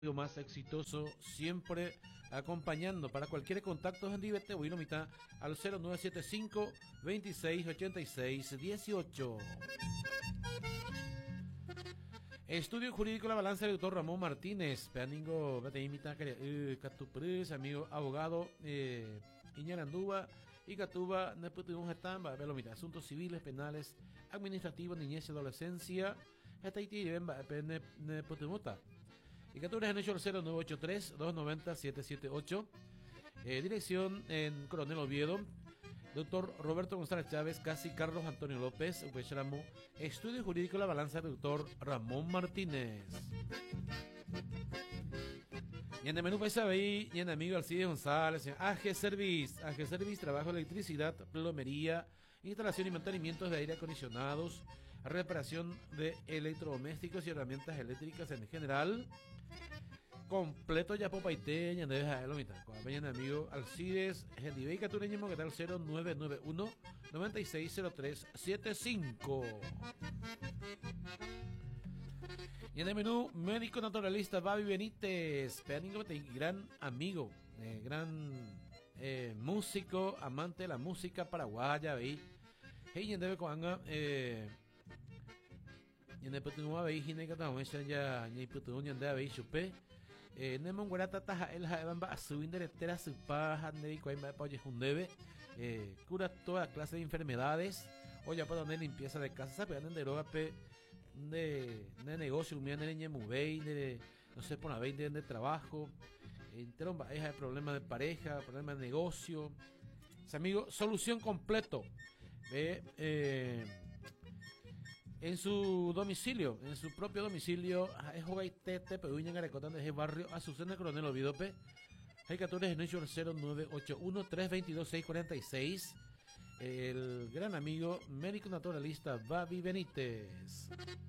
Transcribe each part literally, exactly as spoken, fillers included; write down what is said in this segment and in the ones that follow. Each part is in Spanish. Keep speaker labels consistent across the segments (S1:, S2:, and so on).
S1: más exitoso, siempre acompañando. Para cualquier contacto en Divete, voy a mitad al cero nueve siete cinco, veintiséis ochenta y seis dieciocho. Estudio Jurídico La Balanza del doctor Ramón Martínez, Peaningo, Bateimita, Catupris, amigo abogado, eh, Iñarandúa y Catuba, Neputimos Etamba, Velomita, asuntos civiles, penales, administrativos, niñez y adolescencia, Etaiti, Neputimota. Y Caturas en hecho el cero nueve ocho tres, dos nueve cero, siete siete ocho. Eh, dirección en Coronel Oviedo. Doctor Roberto González Chávez, casi Carlos Antonio López, Upechramo. Estudio Jurídico La Balanza del doctor Ramón Martínez. Y en el menú paisa veí, y en amigo Alcides González, A G Service, A G Service, trabajo de electricidad, plomería, instalación y mantenimiento de aire acondicionados, reparación de electrodomésticos y herramientas eléctricas en general. Completo ya popaite, ya debes a lo mitad. Con el amigo Alcides, Gendibey Catureño, que tal cero nueve nueve uno, nueve seis cero tres siete cinco. Y en el menú, médico naturalista Babi Benítez, Peaningo, gran amigo, eh, gran eh, músico, amante de la música paraguaya, veí. Hey, y debe con eh y en el putunua veí, y en el catahuen ya, y en el putunua ya veí, chupé. Eh, Nemo Guarata Taja El Jaebamba a su indirectera su paja de Cuaima Poye Jundebe, eh, cura toda clase de enfermedades, o ya para donde limpieza de casa, se pegan de droga pe de, de negocio, un de ñemubey, de no sé, por la veinte de trabajo, entero de problemas de pareja, problemas de negocio. Es amigo, solución completo. Eh, eh, En su domicilio, en su propio domicilio, es Jogaitete, Peduña, Garecotán, de barrio, Azucena Coronel Ovidope, hay catorce en el cero nueve ocho uno, tres dos dos, seis cuatro seis. El gran amigo médico naturalista Babi Benítez.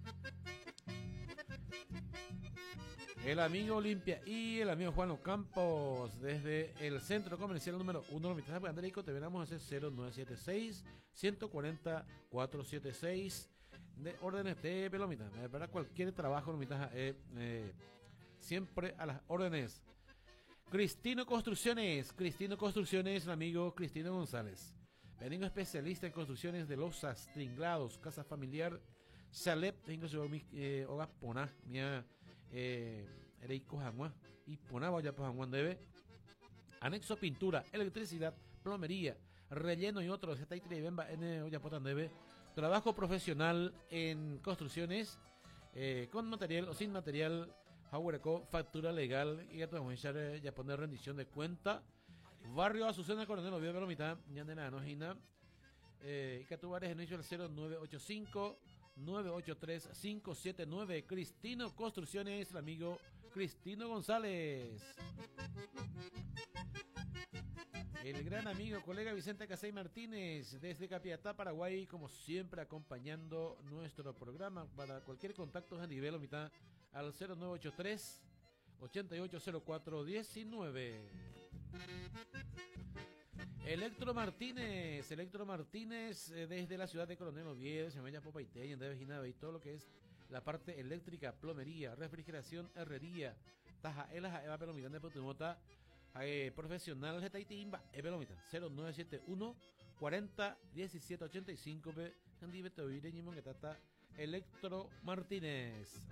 S1: El amigo Olimpia y el amigo Juan Campos desde el centro comercial número uno de Andérico, te veremos ese cero nueve siete seis, uno cuatro cero, cuatro siete seis de órdenes de Pelomita. Para cualquier trabajo, eh, eh, siempre a las órdenes. Cristino Construcciones, Cristino Construcciones, el amigo Cristino González. Benigno especialista en construcciones de losas, tringlados, casa familiar, chalet, tengo yo mi eh, hogar pona, mía, eh, ereico jangua, y ponaba ya pues jangua debe. Anexo pintura, electricidad, plomería, relleno y otros, está ahí bemba en olla potan debe. Trabajo profesional en construcciones, eh, con material o sin material, Hauereco, factura legal, y ya podemos echar ya poner rendición de cuenta. Barrio Azucena Coronel Oviedo de la mitad, ya de la nojina, eh, y que tú eres en el cero nueve ocho cinco, nueve ocho tres, cinco siete nueve. Cristino Construcciones, el amigo Cristino González. El gran amigo, colega Vicente Casey Martínez, desde Capiatá, Paraguay, como siempre acompañando nuestro programa. Para cualquier contacto a nivel mitad al cero nueve ocho tres, ochenta y ocho cero cuatro diecinueve. Electro Martínez, Electro Martínez, eh, desde la ciudad de Coronel Oviedo, se me llama Popaité, y Andrés y todo lo que es la parte eléctrica, plomería, refrigeración, herrería, taja, elaja, eva, pelomitán de Potumota. Eh, profesional Getaitimba, Ebelomita, cero nueve siete uno, cuarenta, diecisiete ochenta y cinco, Andy Betoire, Ñimon Getata, Electro Martínez.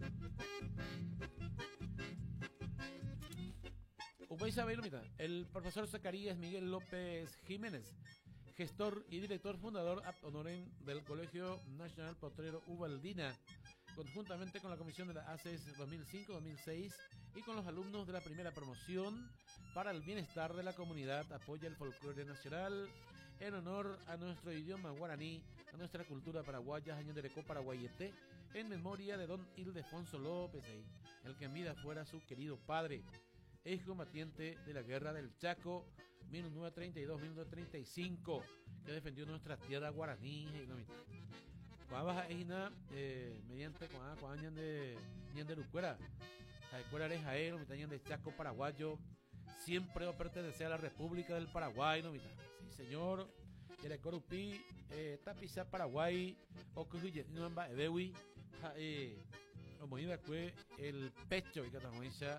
S1: Upaisa Belomita, el profesor Zacarías Miguel López Jiménez, gestor y director fundador ad honorem del Colegio Nacional Potrero Ubaldina, conjuntamente con la comisión de la A C E S dos mil cinco dos mil seis y con los alumnos de la primera promoción para el bienestar de la comunidad, apoya el folclore nacional en honor a nuestro idioma guaraní, a nuestra cultura paraguaya, año de Reco Paraguayete, en memoria de don Ildefonso López, el que en vida fuera su querido padre, ex combatiente de la guerra del Chaco, mil novecientos treinta y dos a mil novecientos treinta y cinco, que defendió nuestra tierra guaraní. Cuando vas a Ina, eh, mediante cuando añan de de Lucuera, la escuela de Jaén, mitad de Chaco paraguayo, siempre va a pertenecer a la República del Paraguay, no mitad. Sí, señor. Y el Corupí, eh, Tapiza Paraguay, o que no va a Ebewi, omonida fue el pecho y catamoisa